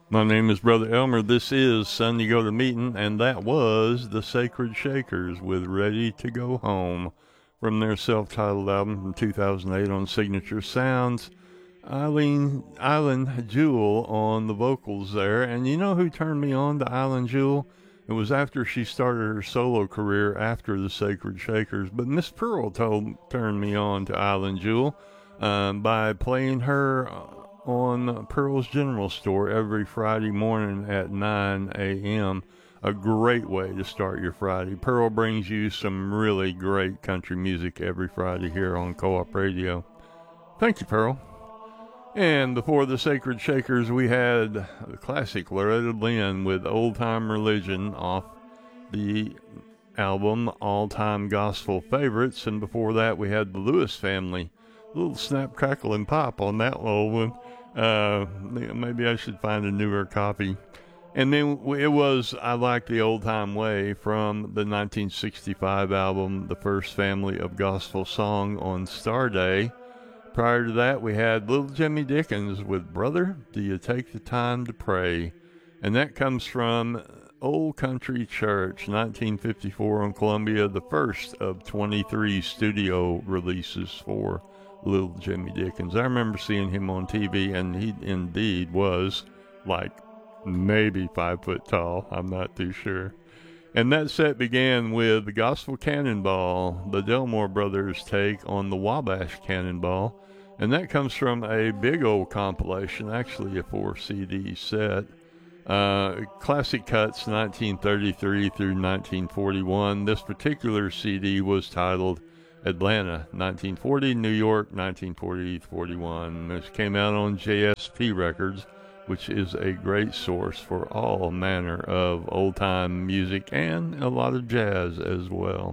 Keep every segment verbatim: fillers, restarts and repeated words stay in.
My name is Brother Elmer. This is Sunday Go to Meeting, and that was the Sacred Shakers with Ready to Go Home from their self-titled album from two thousand eight on Signature Sounds. Eileen, Eileen Jewell on the vocals there. And you know who turned me on to Eileen Jewell? It was after she started her solo career after the Sacred Shakers. But Miss Pearl told, turned me on to Eileen Jewell um, by playing her on Pearl's General Store every Friday morning at nine a.m. A great way to start your Friday. Pearl brings you some really great country music every Friday here on Co-op Radio. Thank you, Pearl. And before the Sacred Shakers, we had the classic Loretta Lynn with Old Time Religion off the album All Time Gospel Favorites. And before that, we had the Lewis Family. A little snap, crackle, and pop on that old one. Uh, maybe I should find a newer copy. And then it was I Like the Old Time Way from the nineteen sixty-five album, The First Family of Gospel Song on Star Day. Prior to that, we had Little Jimmy Dickens with Brother, Do You Take the Time to Pray? And that comes from Old Country Church, nineteen fifty-four on Columbia, the first of twenty-three studio releases for Little Jimmy Dickens. I remember seeing him on T V, and he indeed was like maybe five foot tall. I'm not too sure. And that set began with the Gospel Cannonball, the Delmore Brothers' take on the Wabash Cannonball. And that comes from a big old compilation, actually a four C D set. Uh, Classic Cuts nineteen thirty-three through nineteen forty-one. This particular C D was titled Atlanta, nineteen forty, New York, nineteen forty to forty-one. This came out on J S P Records, which is a great source for all manner of old-time music and a lot of jazz as well.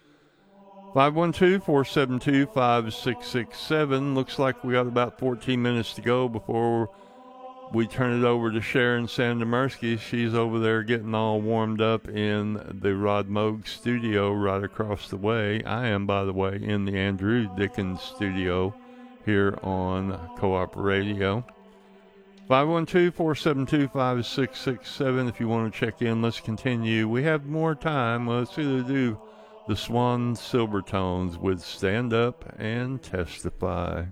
five one two, four seven two, five six six seven. Looks like we got about fourteen minutes to go before we turn it over to Sharon Sandemersky. She's over there getting all warmed up in the Rod Moog studio right across the way. I am, by the way, in the Andrew Dickens studio here on Co-op Radio. five one two, four seven two, five six six seven if you want to check in. Let's continue. We have more time. Let's either do the Swan Silvertones with Stand Up and Testify.